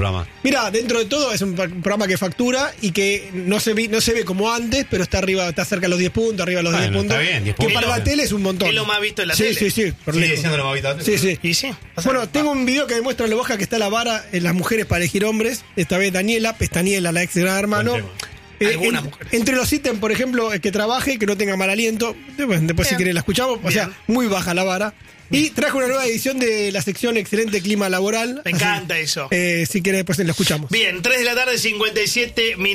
programa? Mira, dentro de todo es un programa que factura y que no se ve como antes, pero está arriba, está cerca de los 10 puntos, arriba de los 10 Bueno, puntos. está bien, 10 que puntos. para la tele es un montón. Es lo más visto en la sí, tele. Sí, por Sigue lejos. siendo lo más vital. Sí. Y sí. Bueno, tengo un video que demuestra lo baja que está la vara en las mujeres para elegir hombres. Esta vez Daniela, Pestaniela, la ex de Gran Hermano. Algunas mujeres. Entre los ítems, por ejemplo, que trabaje, que no tenga mal aliento. Después si querés la escuchamos. O sea, muy baja la vara. Y traje una nueva edición de la sección Excelente Clima Laboral. Me encanta eso. Si querés, después la escuchamos. Bien, 3 de la tarde, 57 minutos.